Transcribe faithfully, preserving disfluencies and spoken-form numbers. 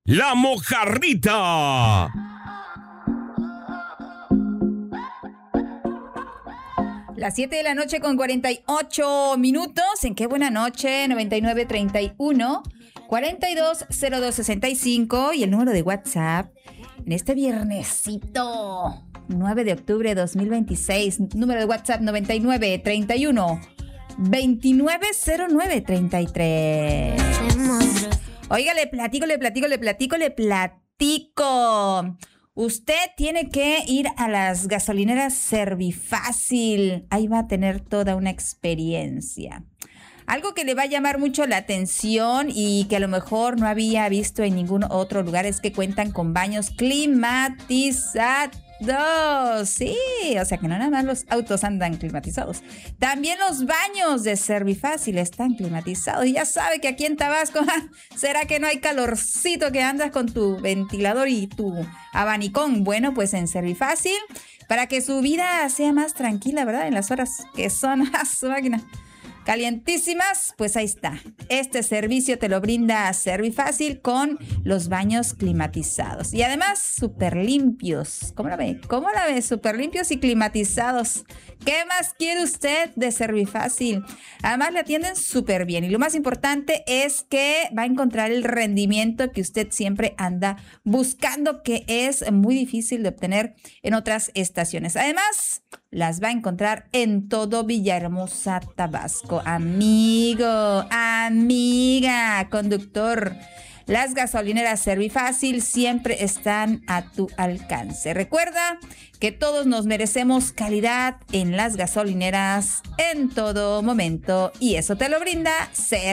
La Mojarrita. Las siete de la noche con cuarenta y ocho minutos. ¿En qué buena noche? noventa y nueve treinta y uno cuarenta y dos cero dos sesenta y cinco y el número de WhatsApp en este viernesito nueve de octubre de dos mil veintiséis. Número de WhatsApp noventa y nueve treinta y uno veintinueve cero nueve treinta y tres. Oiga, le platico, le platico, le platico, le platico. Usted tiene que ir a las gasolineras Servifácil. Ahí va a tener toda una experiencia. Algo que le va a llamar mucho la atención y que a lo mejor no había visto en ningún otro lugar es que cuentan con baños climatizados. Sí, o sea que no nada más los autos andan climatizados. También los baños de Servifácil están climatizados. Y ya sabe que aquí en Tabasco, ¿será que no hay calorcito que andas con tu ventilador y tu abanicón? Bueno, pues en Servifácil, para que su vida sea más tranquila, ¿verdad? En las horas que son a su máquina calientísimas, pues ahí está. Este servicio te lo brinda Servifácil con los baños climatizados. Y además, súper limpios. ¿Cómo la ve? ¿Cómo la ve? Súper limpios y climatizados. ¿Qué más quiere usted de Servifácil? Además, le atienden súper bien. Y lo más importante es que va a encontrar el rendimiento que usted siempre anda buscando, que es muy difícil de obtener en otras estaciones. Además, las va a encontrar en todo Villahermosa, Tabasco. Amigo, amiga, conductor, las gasolineras Servifácil siempre están a tu alcance. Recuerda que todos nos merecemos calidad en las gasolineras en todo momento y eso te lo brinda Servifácil.